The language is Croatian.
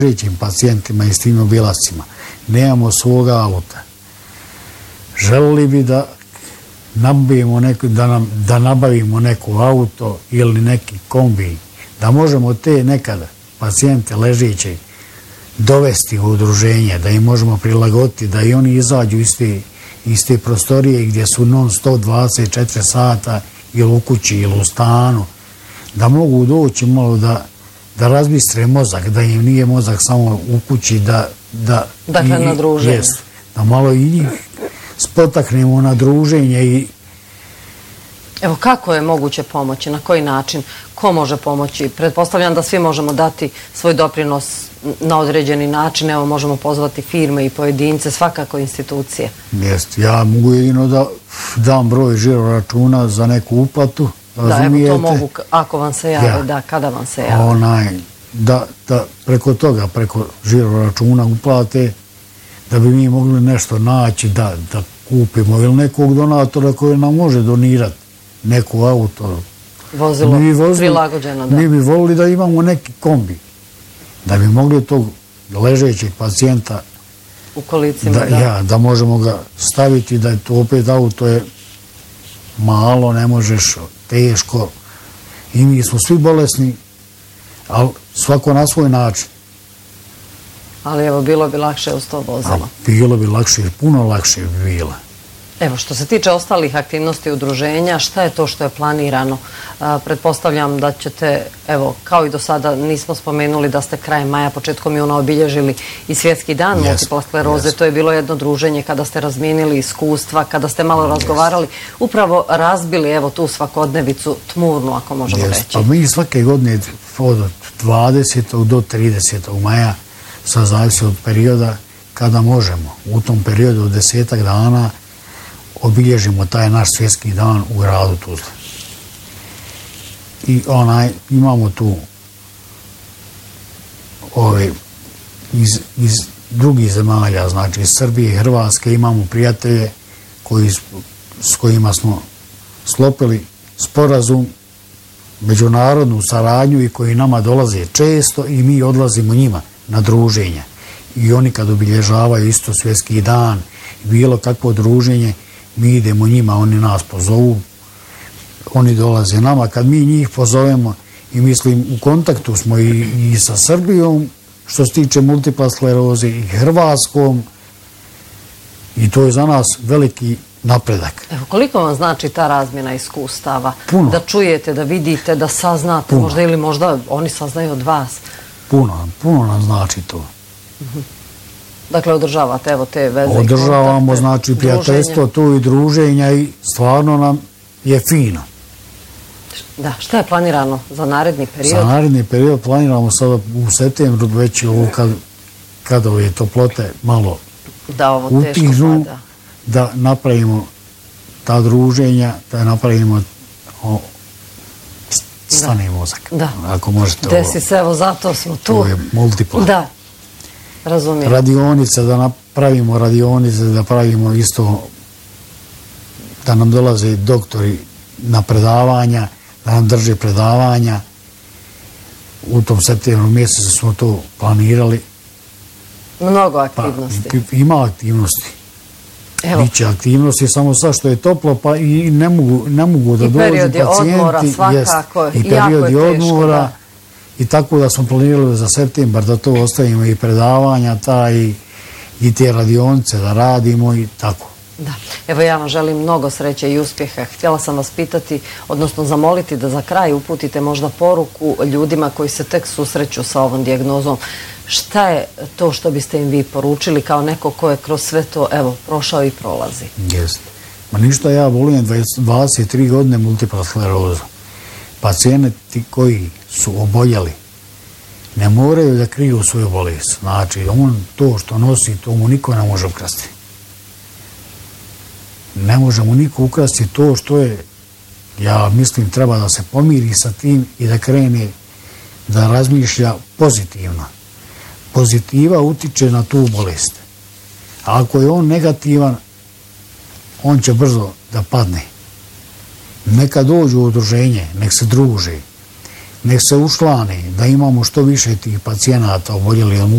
ležećim pacijentima i s tim obilascima. Nemamo svoga auta. Želili bi da nabavimo neko auto ili neki kombi, da možemo te nekada pacijente ležeće dovesti u udruženje, da im možemo prilagoditi, da i oni izađu iz te prostorije gdje su non stop 24 sata ili u kući ili u stanu, da mogu doći malo da razbistre mozak, da im nije mozak samo u kući, dakle, na druženje. Da malo i njih spotaknemo na druženje i... Evo, kako je moguće pomoći? Na koji način? Ko može pomoći? Pretpostavljam da svi možemo dati svoj doprinos na određeni način. Evo, možemo pozvati firme i pojedince, svakako institucije. Jeste. Ja mogu jedino da dam broj žiroračuna za neku uplatu. Da, evo, to mogu ako vam se jave, da, kada vam se jave. Da preko toga, preko žiroračuna uplate, da bi mi mogli nešto naći, da kupimo ili nekog donatora koji nam može donirati neko auto. Vozilo prilagođeno, da. Mi bi volili da imamo neki kombi, da bi mogli tog ležećeg pacijenta u kolicima, da možemo ga staviti, da je to opet auto je malo, ne možeš, teško. I mi smo svi bolesni, ali svako na svoj način. Ali evo, bilo bi lakše uz to vozilo. Bilo bi lakše, puno lakše bi bilo. Evo, što se tiče ostalih aktivnosti udruženja, šta je to što je planirano? Pretpostavljam da ćete, evo, kao i do sada nismo spomenuli da ste krajem maja, početkom juna obilježili i Svjetski dan multiple skleroze. To je bilo jedno druženje kada ste razmijenili iskustva, kada ste malo razgovarali, upravo razbili, evo, tu svakodnevicu tmurnu, ako možemo reći. Pa mi svake godine od 20. do 30. maja, sad zavisi od perioda kada možemo. U tom periodu od 10 dana obilježimo taj naš svjetski dan u gradu Tuzli. I imamo tu iz drugih zemalja, znači iz Srbije i Hrvatske, imamo prijatelje s kojima smo sklopili sporazum, međunarodnu saradnju i koji nama dolaze često i mi odlazimo njima na druženje. I oni kad obilježavaju isto svjetski dan, bilo kakvo druženje, mi idemo njima, oni nas pozovu, oni dolaze nama. Kad mi njih pozovemo, i mislim u kontaktu smo i sa Srbijom, što se tiče multiple skleroze, i Hrvatskom, i to je za nas veliki napredak. Evo, koliko vam znači ta razmjena iskustava? Puno. Da čujete, da vidite, da saznate, možda ili možda oni saznaju od vas? Puno nam znači to. Dakle, održavate, evo, te veze. Održavamo, znači, prijateljstvo, tu i druženja i stvarno nam je fino. Da, šta je planirano za naredni period? Za naredni period planiramo sada u septembru, već ovo kada ove toplote malo utižu, da napravimo ta druženja, da napravimo stani mozak. Da. Ako možete ovo. Desi se, evo, zato smo tu. Ovo je multipla. Da. Razumijem. Radionice, da napravimo radionice, da pravimo isto, da nam dolaze doktori na predavanja, da nam drže predavanja. U tom septembru mjesecu smo to planirali. Mnogo aktivnosti. Ima aktivnosti. Biće aktivnosti, samo sad što je toplo, pa i ne mogu da dođu pacijenti. I periodi odmora, svakako. I periodi odmora. I tako da smo planirali za septembar da to ostavimo i predavanja i te radionice da radimo i tako. Da. Evo, ja vam želim mnogo sreće i uspjeha. Htjela sam vas pitati, odnosno zamoliti da za kraj uputite možda poruku ljudima koji se tek susreću sa ovom dijagnozom. Šta je to što biste im vi poručili kao neko ko je kroz sve to, evo, prošao i prolazi? Jeste. Ma ništa, ja volim 23 godine multipla skleroza. Pacijenti koji su oboljeli ne moraju da kriju svoju bolest. Znači, on to što nosi, to mu niko ne može ukrasti. Ne može mu niko ukrasti to što je, ja mislim, treba da se pomiri sa tim i da krene da razmišlja pozitivno. Pozitiva utiče na tu bolest. A ako je on negativan, on će brzo da padne. Neka dođu u udruženje, nek se druže, nek se učlane, da imamo što više tih pacijenata oboljeli od